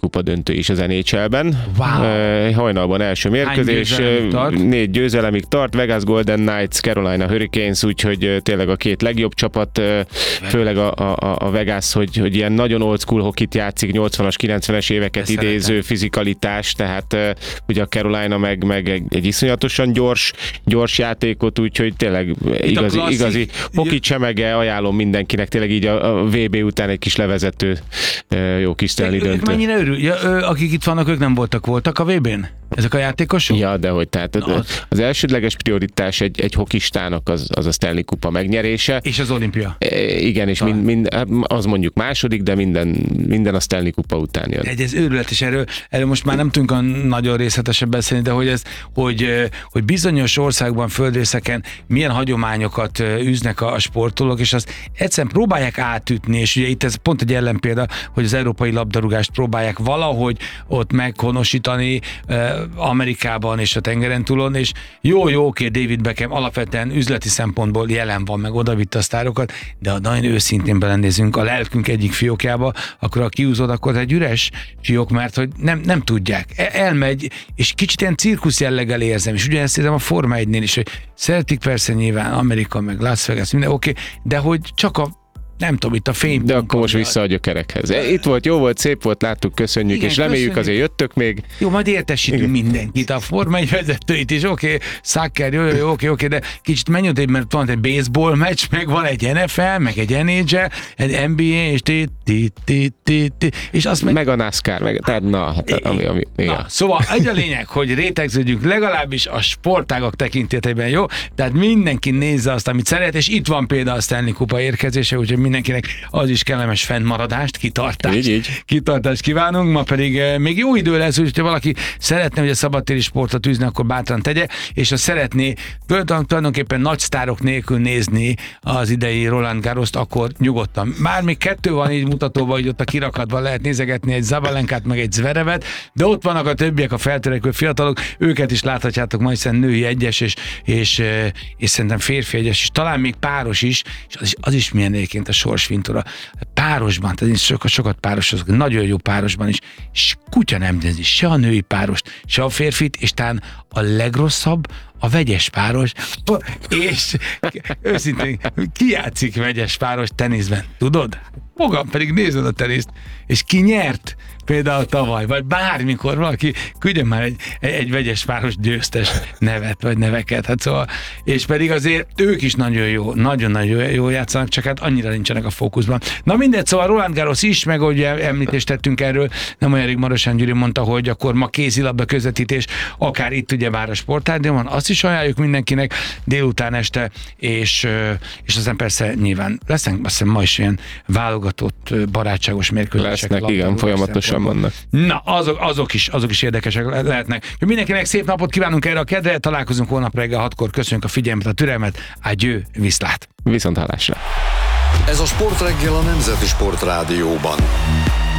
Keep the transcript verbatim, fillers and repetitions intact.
Kupa döntő is az en há el-ben. Wow. Hajnalban első mérkőzés, négy győzelemig tart, Vegas Golden Knights, Carolina Hurricanes, úgyhogy tényleg a két legjobb csapat, főleg a, a, a Vegas, hogy, hogy ilyen nagyon old school hokit játszik, nyolcvanas, kilencvenes éveket Ezt idéző szeretem. Fizikalitás, tehát ugye a Carolina meg, meg egy, egy iszonyatosan gyors, gyors játékot, úgyhogy tényleg Itt igazi, igazi hoki csemege, ajánlom mindenkinek, tényleg így a, a vé bé után egy kis levezető jó kis Stanley döntő. Mennyire örül? Ja, akik itt vannak, ők nem voltak, voltak a vé bén? Ezek a játékosok? Ja, de hogy tehát no, az... az elsődleges prioritás egy, egy hokistának az, az a Stanley Kupa megnyerése. És az olimpia. E, igen, és mind, mind, az mondjuk második, de minden, minden a Stanley Kupa után jön. Egy, ez őrületes, erről, erről most már nem tudunk nagyon részletesen beszélni, de hogy, ez, hogy, hogy bizonyos országban, földrészeken milyen hagyományokat űznek a, a sportolók, és azt egyszerűen próbálják átütni, és ugye itt ez pont egy ellenpélda, hogy az európai labdarúgást próbálják valahogy ott meghonosítani, Amerikában és a tengeren túlon, és jó, jó, oké, David Beckham alapvetően üzleti szempontból jelen van, meg odavitt a sztárokat, de ha nagyon őszintén belenézünk a lelkünk egyik fiókjába, akkor ha kiúzod, akkor egy üres fiók, mert hogy nem, nem tudják. Elmegy, és kicsit ilyen cirkusz jelleggel érzem, és ugyanezt érzem a Forma egynél is, hogy szeretik persze nyilván Amerika, meg Las Vegas, minden oké, de hogy csak a nem tudom, itt a fény. De akkor most vissza a gyökerekhez. Itt volt, jó volt, szép volt, láttuk, köszönjük, igen, és reméljük köszönjük. Azért jöttök még. Jó, majd értesítünk igen. mindenkit, a Forma egy vezetőit is, oké, okay, szaccer, jó, jó, oké, oké, de kicsit menjünk, mert van egy baseball meccs, meg van egy en ef el, meg egy en há el, egy en bé á, és ti, ti, ti, ti, ti, és azt meg... meg a NASCAR, meg, tehát na, hát, ami, ami, na, szóval egy a lényeg, hogy rétegződjünk legalábbis a sportágak tekintetében, jó? Tehát mindenki nézze azt, amit szeret, és itt van például a Stanley Kupa érkezése, úgyhogy mindenkinek az is kellemes fennmaradást, kitartást. Így, így. Kitartást kívánunk, ma pedig eh, még jó idő lesz, úgyhogy ha valaki szeretne, hogy a szabadtéri sportot űzni, akkor bátran tegye, és ha szeretné tulajdonképpen nagy sztárok nélkül nézni az idei Roland Garrost, akkor nyugodtan. Már még kettő van így mutatóban, hogy ott a kirakatban lehet nézegetni egy Zabalenkát, meg egy Zverevet, de ott vannak a többiek, a feltörekvő fiatalok, őket is láthatjátok majd, hiszen női egyes, és, és, és szerintem férfi egyes, és talán még páros is, és az is, az is milyen egyébként a sorsfintora. Párosban, tehát én sokat, sokat párosozok, nagyon jó párosban is, és kutya nem nézi se a női párost, se a férfit, és talán a legrosszabb a vegyes páros, és őszintén ki játszik vegyes páros teniszben, tudod? Magam pedig nézed a teniszt, és ki nyert például tavaly, vagy bármikor valaki küldjön már egy, egy, egy vegyes páros győztes nevet, vagy neveket, hát szóval, és pedig azért ők is nagyon jó, nagyon-nagyon jó játszanak, csak hát annyira nincsenek a fókuszban. Na mindegy, szóval Roland Garros is, meg ugye említést tettünk erről, nem olyan rég Marosán Gyuri mondta, hogy akkor ma kézilabda közvetítés, akár itt ugye már a Sportrádióban, azt is ajánljuk mindenkinek délután este, és, és aztán persze nyilván lesznek, azt hiszem ma is ilyen válogatott barátságos mérkőzések. Lesznek, igen, folyamatosan vannak. Na, azok, azok, is, azok is érdekesek lehetnek. Mindenkinek szép napot kívánunk erre a kedre, találkozunk holnap reggel hatkor, köszönjük a figyelmet, a türelmet, adjö, viszlát. Viszont hallásra. Ez a Sportreggel a Nemzeti Sportrádióban.